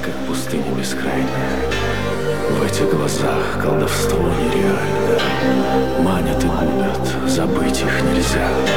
как пустыня бескрайняя. В этих глазах колдовство нереально. Манят и губят, забыть их нельзя.